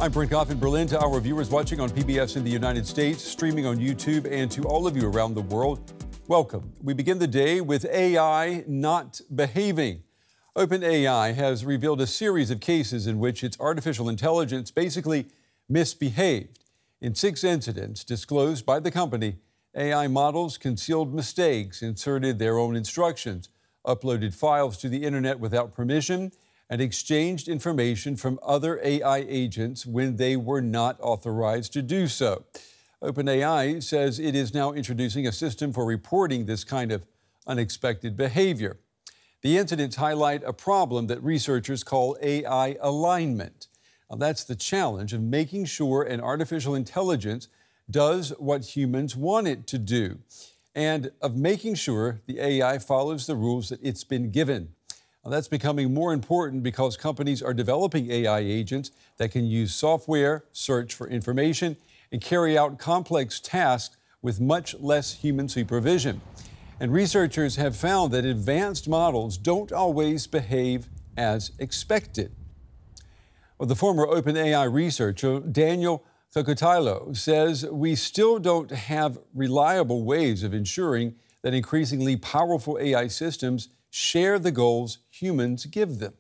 I'm Brent Goff in Berlin. To our viewers watching on PBS in the United States, streaming on YouTube, and to all of you around the world, welcome. We begin the day with AI not behaving. OpenAI has revealed a series of cases in which its artificial intelligence basically misbehaved. In 6 incidents disclosed by the company, AI models concealed mistakes, inserted their own instructions, uploaded files to the internet without permission, and exchanged information from other AI agents when they were not authorized to do so. OpenAI says it is now introducing a system for reporting this kind of unexpected behavior. The incidents highlight a problem that researchers call AI alignment. Now, that's the challenge of making sure an artificial intelligence does what humans want it to do, and of making sure the AI follows the rules that it's been given. Now, that's becoming more important because companies are developing AI agents that can use software, search for information, and carry out complex tasks with much less human supervision. And researchers have found that advanced models don't always behave as expected. Well, the former OpenAI researcher, Daniel Kokotajlo, says we still don't have reliable ways of ensuring that increasingly powerful AI systems share the goals humans give them.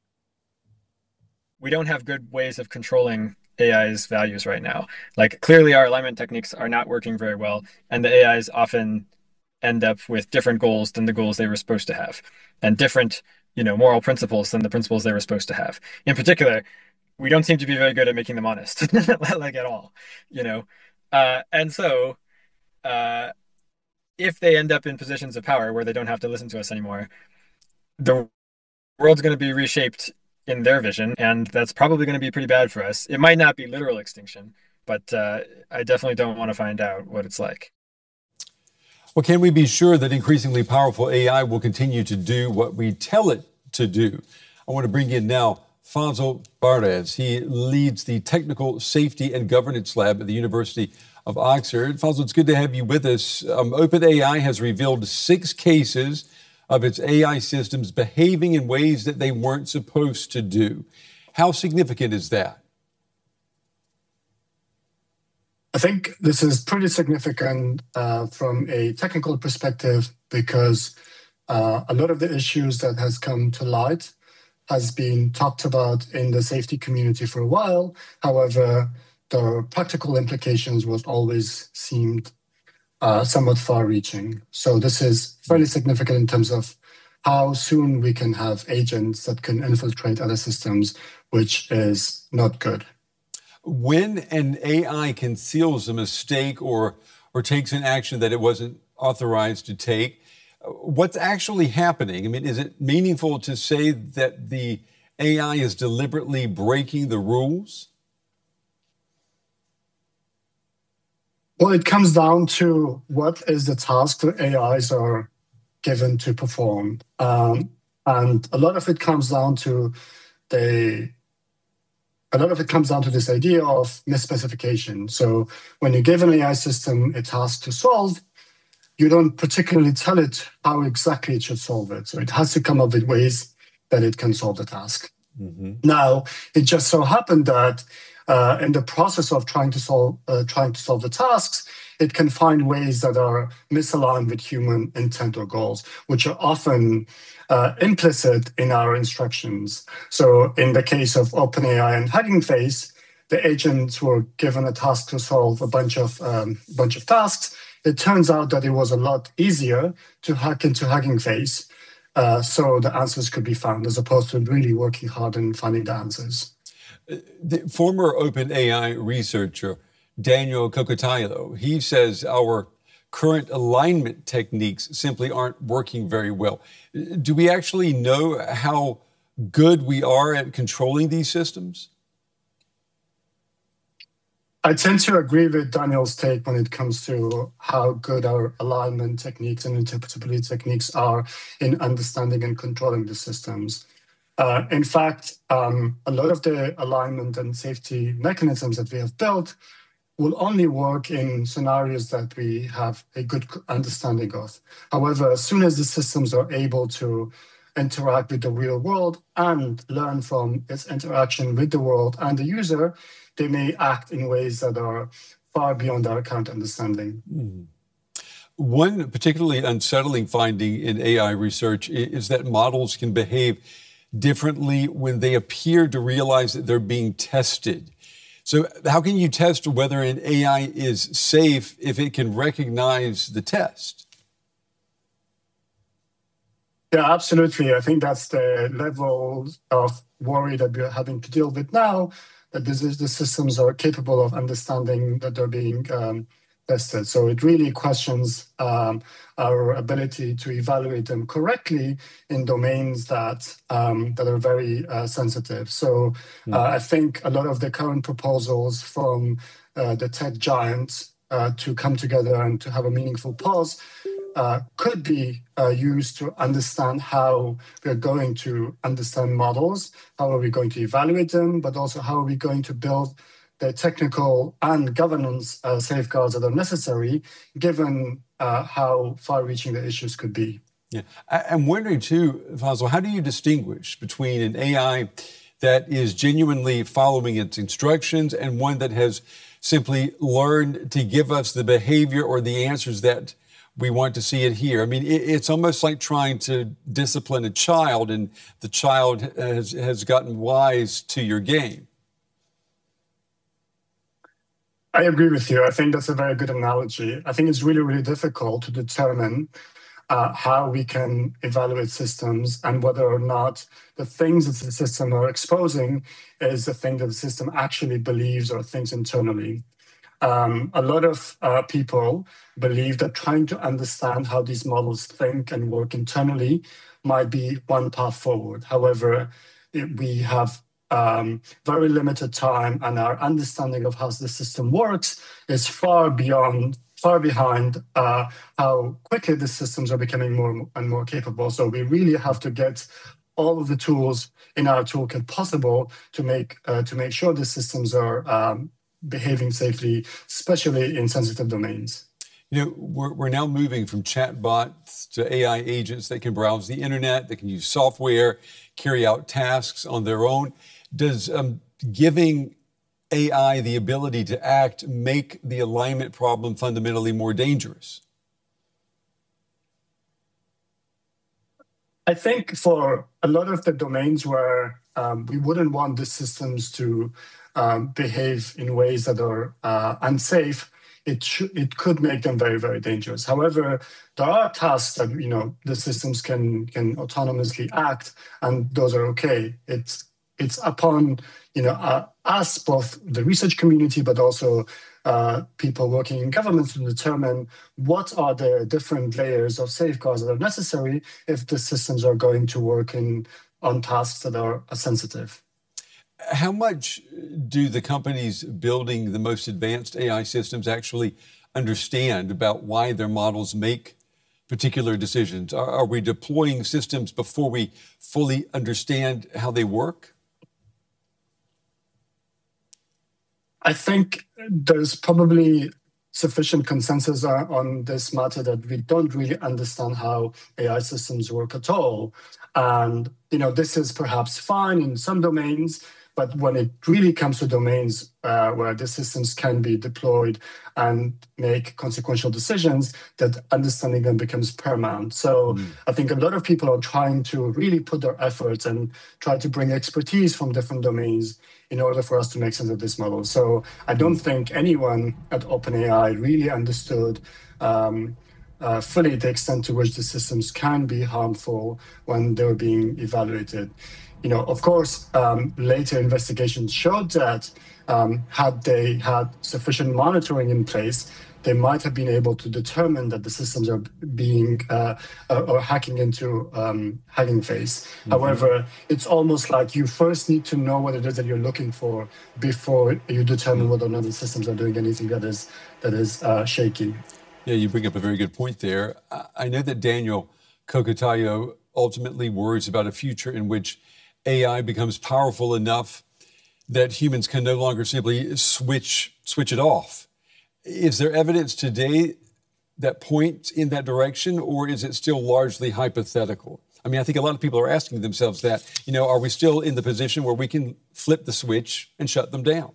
We don't have good ways of controlling AI's values right now. Like, clearly our alignment techniques are not working very well, and the AIs often end up with different goals than the goals they were supposed to have, and different, moral principles than the principles they were supposed to have. In particular, we don't seem to be very good at making them honest, like at all, And so, if they end up in positions of power where they don't have to listen to us anymore, the world's going to be reshaped in their vision, and that's probably going to be pretty bad for us. It might not be literal extinction, but I definitely don't want to find out what it's like. Well, can we be sure that increasingly powerful AI will continue to do what we tell it to do? I want to bring in now Fazl Barez. He leads the Technical Safety and Governance Lab at the University of Oxford. Fazl, it's good to have you with us. OpenAI has revealed 6 cases of its AI systems behaving in ways that they weren't supposed to do. How significant is that? I think this is pretty significant from a technical perspective because a lot of the issues that has come to light has been talked about in the safety community for a while. However, the practical implications was always seemed somewhat far-reaching. So this is fairly significant in terms of how soon we can have agents that can infiltrate other systems, which is not good. When an AI conceals a mistake or takes an action that it wasn't authorized to take, what's actually happening? I mean, is it meaningful to say that the AI is deliberately breaking the rules? Well, it comes down to what is the task that AIs are given to perform. And a lot of it comes down to this idea of misspecification. So when you give an AI system a task to solve, you don't particularly tell it how exactly it should solve it. So it has to come up with ways that it can solve the task. Mm-hmm. Now, it just so happened that in the process of trying to solve the tasks, it can find ways that are misaligned with human intent or goals, which are often implicit in our instructions. So in the case of OpenAI and Hugging Face, the agents were given a task to solve a bunch of tasks. It turns out that it was a lot easier to hack into Hugging Face, so the answers could be found, as opposed to really working hard and finding the answers. The former OpenAI researcher, Daniel Kokotajlo, he says our current alignment techniques simply aren't working very well. Do we actually know how good we are at controlling these systems? I tend to agree with Daniel's take when it comes to how good our alignment techniques and interpretability techniques are in understanding and controlling the systems. In fact, a lot of the alignment and safety mechanisms that we have built will only work in scenarios that we have a good understanding of. However, as soon as the systems are able to interact with the real world and learn from its interaction with the world and the user, they may act in ways that are far beyond our current understanding. One particularly unsettling finding in AI research is that models can behave differently when they appear to realize that they're being tested. So how can you test whether an AI is safe if it can recognize the test? Yeah, absolutely. I think that's the level of worry that we're having to deal with now, that the systems are capable of understanding that they're being tested. So it really questions our ability to evaluate them correctly in domains that are very sensitive. So I think a lot of the current proposals from the tech giants to come together and to have a meaningful pause could be used to understand how we're going to understand models, how are we going to evaluate them, but also how are we going to build the technical and governance safeguards that are necessary, given how far-reaching the issues could be. Yeah, I'm wondering too, Fazl, how do you distinguish between an AI that is genuinely following its instructions and one that has simply learned to give us the behavior or the answers that we want to see it here? I mean, it's almost like trying to discipline a child, and the child has gotten wise to your game. I agree with you. I think that's a very good analogy. I think it's really, really difficult to determine how we can evaluate systems and whether or not the things that the system are exposing is the thing that the system actually believes or thinks internally. A lot of people believe that trying to understand how these models think and work internally might be one path forward. However, we have very limited time, and our understanding of how the system works is far behind how quickly the systems are becoming more and more capable. So we really have to get all of the tools in our toolkit possible to make sure the systems are behaving safely, especially in sensitive domains. You know, we're now moving from chatbots to AI agents that can browse the internet, that can use software, carry out tasks on their own. Does giving AI the ability to act make the alignment problem fundamentally more dangerous? I think for a lot of the domains where we wouldn't want the systems to behave in ways that are unsafe, it could make them very, very dangerous. However, there are tasks that the systems can autonomously act, and those are okay. It's upon us, both the research community, but also people working in government, to determine what are the different layers of safeguards that are necessary if the systems are going to work on tasks that are sensitive. How much do the companies building the most advanced AI systems actually understand about why their models make particular decisions? Are we deploying systems before we fully understand how they work? I think there's probably sufficient consensus on this matter that we don't really understand how AI systems work at all. And this is perhaps fine in some domains, but when it really comes to domains where the systems can be deployed and make consequential decisions, that understanding them becomes paramount. So I think a lot of people are trying to really put their efforts and try to bring expertise from different domains in order for us to make sense of this model. So I don't think anyone at OpenAI really understood fully the extent to which the systems can be harmful when they're being evaluated. Of course, later investigations showed that had they had sufficient monitoring in place, they might have been able to determine that the systems are being or hacking into Hugging Face. However, it's almost like you first need to know what it is that you're looking for before you determine whether or not the systems are doing anything that is shaky. Yeah, you bring up a very good point there. I know that Daniel Kokotayo ultimately worries about a future in which AI becomes powerful enough that humans can no longer simply switch it off. Is there evidence today that points in that direction, or is it still largely hypothetical? I mean, I think a lot of people are asking themselves that, are we still in the position where we can flip the switch and shut them down?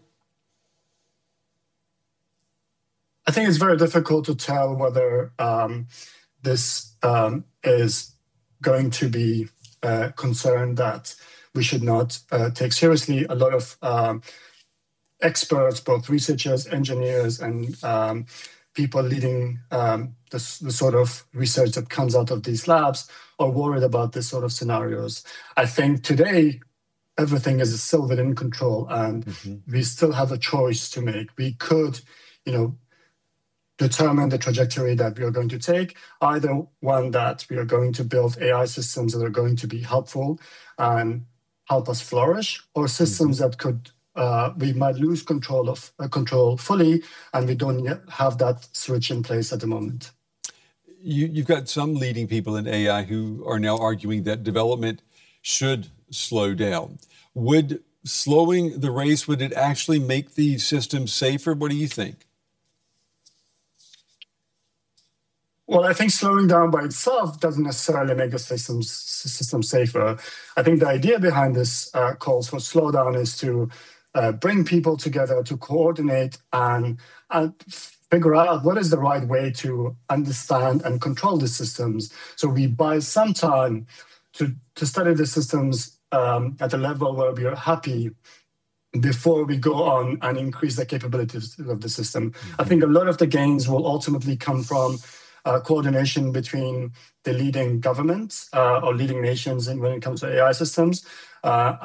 I think it's very difficult to tell whether this is going to be a concern that we should not take seriously. A lot of experts, both researchers, engineers, and people leading the sort of research that comes out of these labs are worried about this sort of scenarios. I think today, everything is still within control, and we still have a choice to make. We could, determine the trajectory that we are going to take, either one that we are going to build AI systems that are going to be helpful and help us flourish, or systems that could we might lose control fully, and we don't yet have that switch in place at the moment. You've got some leading people in AI who are now arguing that development should slow down. Would slowing the race, would it actually make these systems safer? What do you think? Well, I think slowing down by itself doesn't necessarily make the system safer. I think the idea behind this calls for slowdown is to bring people together to coordinate and figure out what is the right way to understand and control the systems. So we buy some time to study the systems at a level where we are happy before we go on and increase the capabilities of the system. I think a lot of the gains will ultimately come from coordination between the leading governments or leading nations when it comes to AI systems.